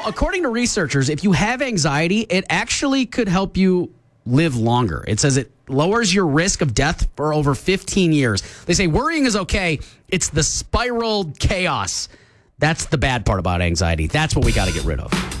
according to researchers, if you have anxiety, it actually could help you live longer. It says it lowers your risk of death for over 15 years. They say worrying is okay. It's the spiral chaos. That's the bad part about anxiety. That's what we got to get rid of.